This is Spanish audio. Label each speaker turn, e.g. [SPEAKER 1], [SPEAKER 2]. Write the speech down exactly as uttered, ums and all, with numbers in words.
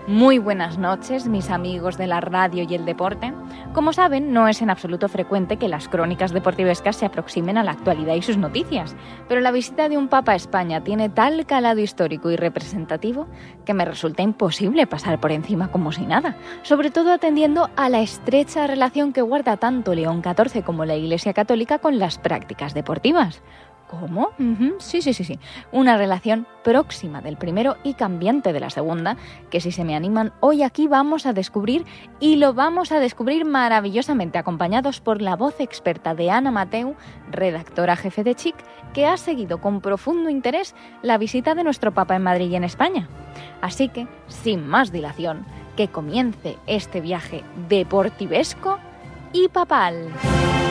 [SPEAKER 1] Muy buenas noches, mis amigos de la radio y el deporte. Como saben, no es en absoluto frecuente que las crónicas deportivescas se aproximen a la actualidad y sus noticias, pero la visita de un papa a España tiene tal calado histórico y representativo que me resulta imposible pasar por encima como si nada, sobre todo atendiendo a la estrecha relación que guarda tanto León catorce como la Iglesia Católica con las prácticas deportivas. ¿Cómo? Uh-huh. Sí, sí, sí, sí. Una relación próxima del primero y cambiante de la segunda, que si se me animan, hoy aquí vamos a descubrir y lo vamos a descubrir maravillosamente, acompañados por la voz experta de Ana Mateu, redactora jefe de Chic, que ha seguido con profundo interés la visita de nuestro Papa en Madrid y en España. Así que, sin más dilación, que comience este viaje deportivesco y papal.